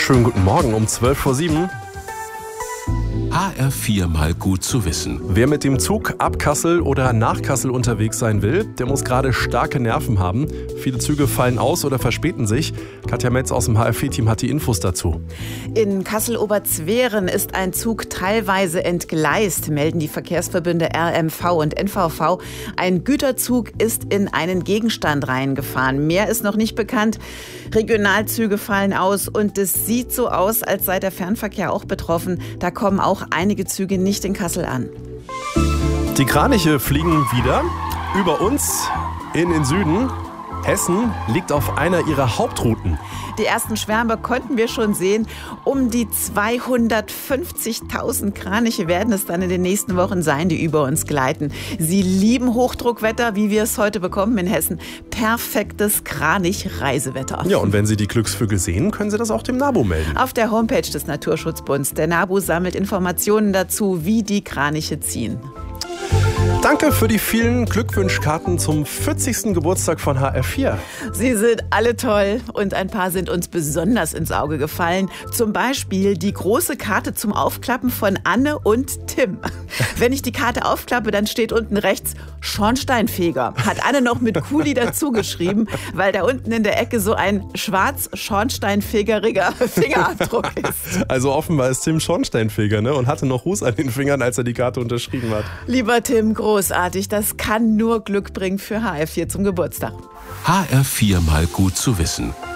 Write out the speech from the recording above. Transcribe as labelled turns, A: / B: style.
A: Schönen guten Morgen um 7:12.
B: HR4 mal gut zu wissen.
A: Wer mit dem Zug ab Kassel oder nach Kassel unterwegs sein will, der muss gerade starke Nerven haben. Viele Züge fallen aus oder verspäten sich. Katja Metz aus dem HR4-Team hat die Infos dazu.
C: In Kassel-Oberzweren ist ein Zug teilweise entgleist, melden die Verkehrsverbünde RMV und NVV. Ein Güterzug ist in einen Gegenstand reingefahren. Mehr ist noch nicht bekannt. Regionalzüge fallen aus und es sieht so aus, als sei der Fernverkehr auch betroffen. Da kommen auch einige Züge nicht in Kassel an.
A: Die Kraniche fliegen wieder über uns in den Süden. Hessen liegt auf einer ihrer Hauptrouten.
C: Die ersten Schwärme konnten wir schon sehen. Um die 250.000 Kraniche werden es dann in den nächsten Wochen sein, die über uns gleiten. Sie lieben Hochdruckwetter, wie wir es heute bekommen in Hessen. Perfektes Kranich-Reisewetter.
A: Ja, und wenn Sie die Glücksvögel sehen, können Sie das auch dem NABU melden.
C: Auf der Homepage des Naturschutzbunds. Der NABU sammelt Informationen dazu, wie die Kraniche ziehen.
A: Danke für die vielen Glückwunschkarten zum 40. Geburtstag von HR4.
C: Sie sind alle toll und ein paar sind uns besonders ins Auge gefallen. Zum Beispiel die große Karte zum Aufklappen von Anne und Tim. Wenn ich die Karte aufklappe, dann steht unten rechts Schornsteinfeger. Hat Anne noch mit Kuli dazu geschrieben, weil da unten in der Ecke so ein schwarz schornsteinfegeriger Fingerabdruck ist.
A: Also offenbar ist Tim Schornsteinfeger, ne? Und hatte noch Ruß an den Fingern, als er die Karte unterschrieben hat.
C: Lieber Tim, großartig. Das kann nur Glück bringen für HR4 zum Geburtstag.
B: HR4 mal gut zu wissen.